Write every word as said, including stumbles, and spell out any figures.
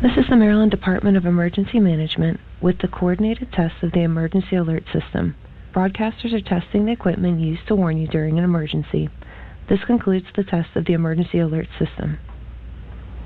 This is the Maryland Department of Emergency Management with the coordinated test of the Emergency Alert System. Broadcasters are testing the equipment used to warn you during an emergency. This concludes the test of the Emergency Alert System.